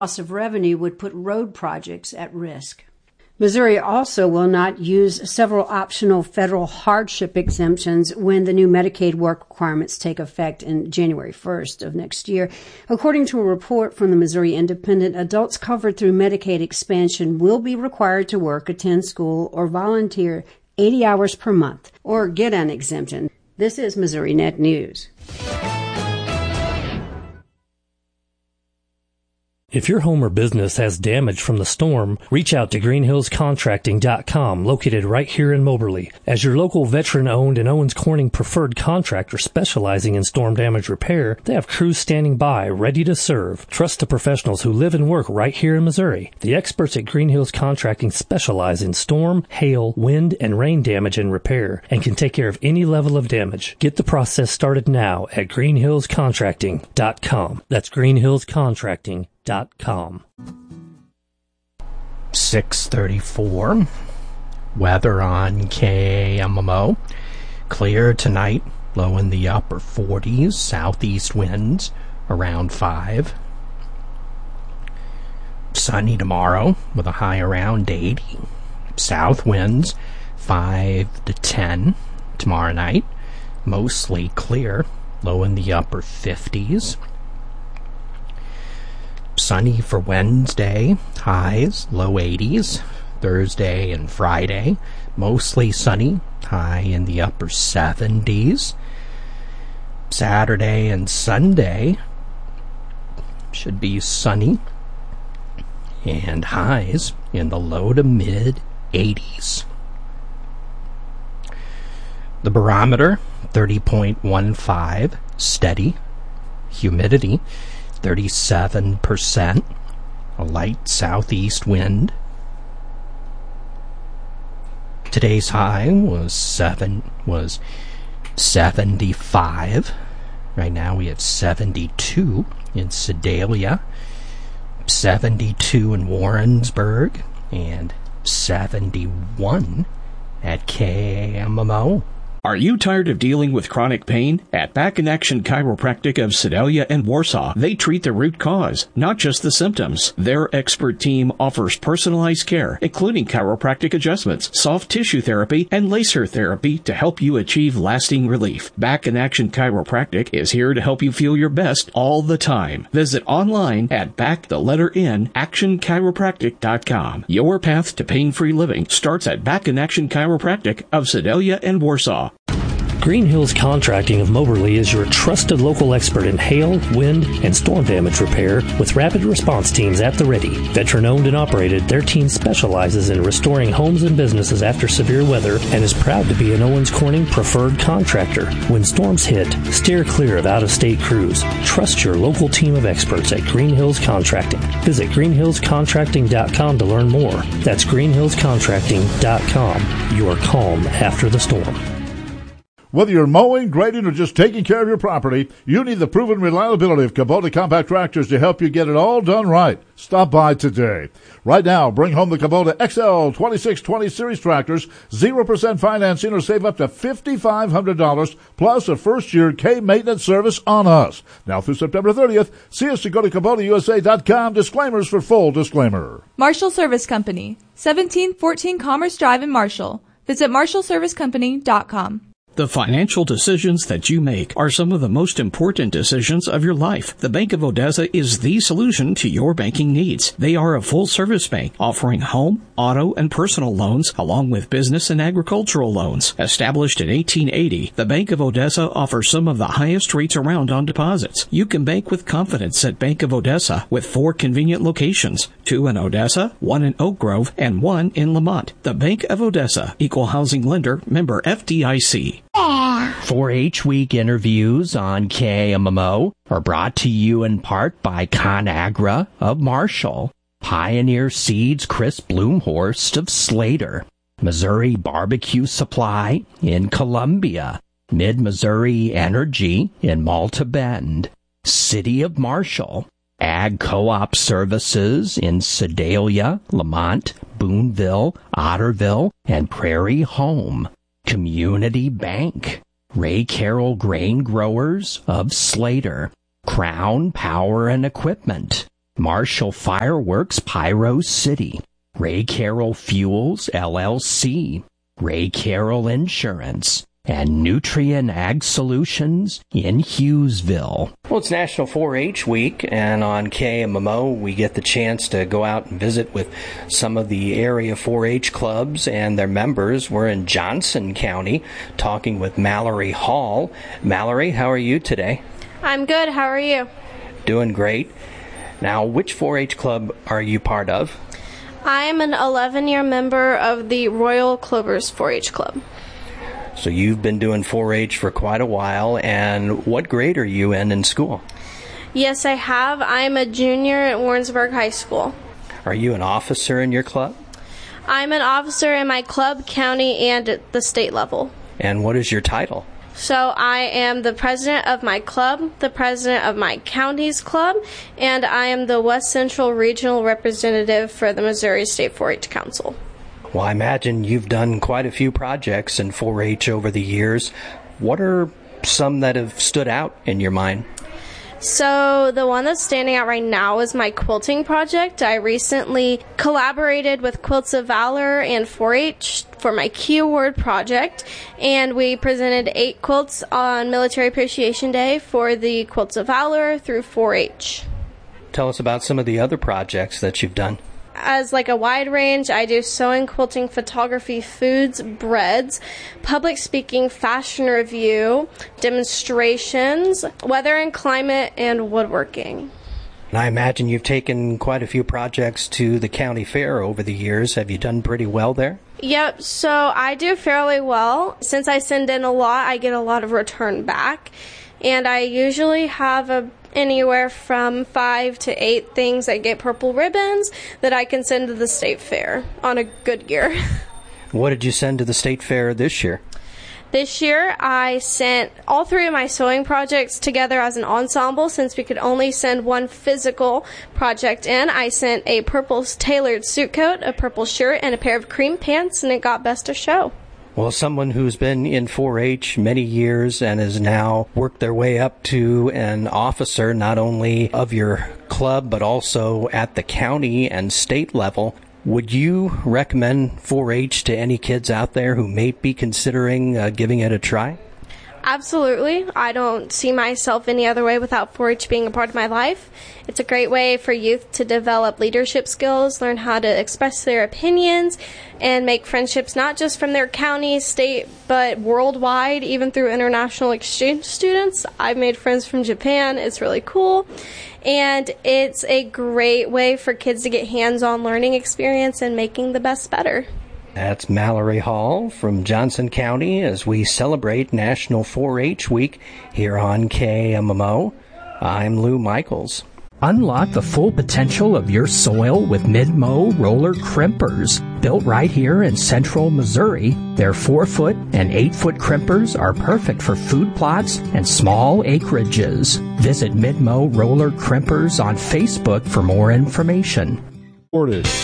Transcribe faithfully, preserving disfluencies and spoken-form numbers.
loss of revenue would put road projects at risk. Missouri also will not use several optional federal hardship exemptions when the new Medicaid work requirements take effect in January first of next year. According to a report from the Missouri Independent, adults covered through Medicaid expansion will be required to work, attend school, or volunteer eighty hours per month, or get an exemption. This is Missouri Net News. If your home or business has damage from the storm, reach out to green hills contracting dot com, located right here in Moberly. As your local veteran-owned and Owens Corning preferred contractor specializing in storm damage repair, they have crews standing by, ready to serve. Trust the professionals who live and work right here in Missouri. The experts at Green Hills Contracting specialize in storm, hail, wind, and rain damage and repair, and can take care of any level of damage. Get the process started now at green hills contracting dot com. That's green hills contracting dot com. six thirty-four. Weather on K M M O. Clear tonight, low in the upper forties. Southeast winds around five. Sunny tomorrow with a high around eighty. South winds five to ten tomorrow night. Mostly clear, low in the upper fifties. Sunny for Wednesday, highs, low eighties. Thursday and Friday, mostly sunny, high in the upper seventies. Saturday and Sunday should be sunny and highs in the low to mid eighties. The barometer, thirty point one five, steady. Humidity, thirty-seven percent, a light southeast wind. Today's high was seven was seventy-five. Right now we have seventy-two in Sedalia, seventy-two in Warrensburg, and seventy-one at K M M O. Are you tired of dealing with chronic pain? At Back in Action Chiropractic of Sedalia and Warsaw, they treat the root cause, not just the symptoms. Their expert team offers personalized care, including chiropractic adjustments, soft tissue therapy, and laser therapy to help you achieve lasting relief. Back in Action Chiropractic is here to help you feel your best all the time. Visit online at back the letter N action chiropractic dot com. Your path to pain-free living starts at Back in Action Chiropractic of Sedalia and Warsaw. Green Hills Contracting of Moberly is your trusted local expert in hail, wind, and storm damage repair with rapid response teams at the ready. Veteran-owned and operated, their team specializes in restoring homes and businesses after severe weather and is proud to be an Owens Corning preferred contractor. When storms hit, steer clear of out-of-state crews. Trust your local team of experts at Green Hills Contracting. Visit green hills contracting dot com to learn more. That's green hills contracting dot com. Your calm after the storm. Whether you're mowing, grading, or just taking care of your property, you need the proven reliability of Kubota compact tractors to help you get it all done right. Stop by today. Right now, bring home the Kubota X L twenty-six twenty Series tractors, zero percent financing, or save up to five thousand five hundred dollars, plus a first-year K-maintenance service on us. Now through September thirtieth, see us to go to Kubota U S A dot com. Disclaimers for full disclaimer. Marshall Service Company, seventeen fourteen Commerce Drive in Marshall. Visit marshall service company dot com. The financial decisions that you make are some of the most important decisions of your life. The Bank of Odessa is the solution to your banking needs. They are a full-service bank offering home, auto, and personal loans along with business and agricultural loans. Established in eighteen eighty, the Bank of Odessa offers some of the highest rates around on deposits. You can bank with confidence at Bank of Odessa with four convenient locations, two in Odessa, one in Oak Grove, and one in Lamont. The Bank of Odessa, Equal Housing Lender, member F D I C. four H Week interviews on K M M O are brought to you in part by ConAgra of Marshall, Pioneer Seeds Chris Bloomhorst of Slater, Missouri Barbecue Supply in Columbia, Mid-Missouri Energy in Malta Bend, City of Marshall, Ag Co-op Services in Sedalia, Lamont, Boonville, Otterville, and Prairie Home, Community Bank, Ray Carroll Grain Growers of Slater, Crown Power and Equipment, Marshall Fireworks Pyro City, Ray Carroll Fuels L L C, Ray Carroll Insurance, and Nutrien Ag Solutions in Hughesville. Well, it's National four H Week, and on K M M O we get the chance to go out and visit with some of the area four H clubs and their members. We're in Johnson County talking with Mallory Hall. Mallory, how are you today? I'm good. How are you? Doing great. Now, which four H club are you part of? I'm an eleven-year member of the Royal Clovers four H Club. So you've been doing four H for quite a while, and what grade are you in in school? Yes, I have. I'm a junior at Warrensburg High School. Are you an officer in your club? I'm an officer in my club, county, and at the state level. And what is your title? So I am the president of my club, the president of my county's club, and I am the West Central Regional Representative for the Missouri State four H Council. Well, I imagine you've done quite a few projects in four H over the years. What are some that have stood out in your mind? So the one that's standing out right now is my quilting project. I recently collaborated with Quilts of Valor and four H for my Key Award project, and we presented eight quilts on Military Appreciation Day for the Quilts of Valor through four H. Tell us about some of the other projects that you've done. As like a wide range, I do sewing, quilting, photography, foods, breads, public speaking, fashion review, demonstrations, weather and climate, and woodworking. And I imagine you've taken quite a few projects to the county fair over the years. Have you done pretty well there? Yep, so I do fairly well. Since I send in a lot, I get a lot of return back. And I usually have a anywhere from five to eight things that get purple ribbons that I can send to the state fair on a good year. What did you send to the state fair this year? This year I sent all three of my sewing projects together as an ensemble since we could only send one physical project in. I sent a purple tailored suit coat, a purple shirt, and a pair of cream pants, and it got best of show. Well, someone who's been in four H many years and has now worked their way up to an officer not only of your club but also at the county and state level, would you recommend four H to any kids out there who may be considering uh, giving it a try? Absolutely. I don't see myself any other way without four H being a part of my life. It's a great way for youth to develop leadership skills, learn how to express their opinions, and make friendships not just from their county, state, but worldwide, even through international exchange students. I've made friends from Japan. It's really cool. And it's a great way for kids to get hands-on learning experience and making the best better. That's Mallory Hall from Johnson County as we celebrate National four H Week here on K M M O. I'm Lou Michaels. Unlock the full potential of your soil with Mid-Mow roller crimpers. Built right here in central Missouri, their four-foot and eight-foot crimpers are perfect for food plots and small acreages. Visit Mid-Mow roller crimpers on Facebook for more information.